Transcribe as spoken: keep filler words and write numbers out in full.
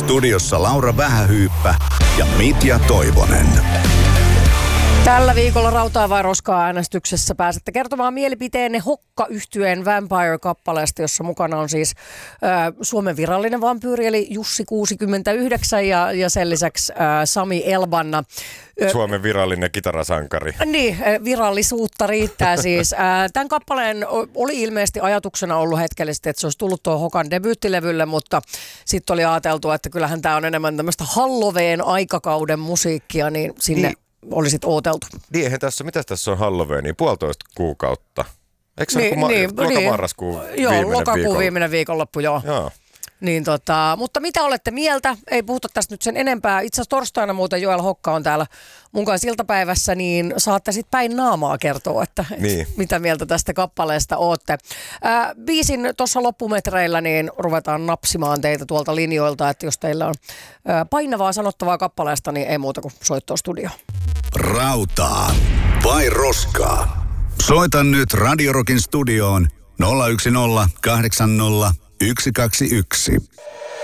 Studiossa Laura Vähähyyppä ja Mitja Toivonen. Tällä viikolla Rautaa vai roskaa -äänestyksessä pääsette kertomaan mielipiteenne Hokka-yhtyeen Vampire-kappaleesta, jossa mukana on siis äh, Suomen virallinen vampyyri eli Jussi kuusikymmentäyhdeksän ja, ja sen lisäksi äh, Sami Elbanna. Suomen virallinen kitarasankari. Niin, virallisuutta riittää siis. Tämän kappaleen oli ilmeisesti ajatuksena ollut hetkellisesti, että se olisi tullut tuohon Hokan debyyttilevylle, mutta sitten oli ajateltu, että kyllähän tämä on enemmän tämmöistä Halloween aikakauden musiikkia, niin sinne niin olisit ooteltu. Niin, eihän tässä, mitäs tässä on Halloweeniin? Puolitoista kuukautta. Eikö se niin, ole niin, loka-marraskuun niin. viimeinen Joo, lokakuun viikonloppu? viimeinen viikonloppu, joo. Joo. Niin tota, mutta mitä olette mieltä? Ei puhuta tästä nyt sen enempää. Itse asiassa torstaina muuten Joel Hokka on täällä mun kanssa iltapäivässä, niin saatte sitten päin naamaa kertoa, että niin. et, mitä mieltä tästä kappaleesta ootte. Ää, biisin tuossa loppumetreillä niin ruvetaan napsimaan teitä tuolta linjoilta, että jos teillä on ää, painavaa sanottavaa kappaleesta, niin ei muuta kuin soittoa studioon. Rautaa vai roskaa? Soita nyt Radio Rockin studioon nolla yksi nolla kahdeksan nolla yksi kaksi yksi.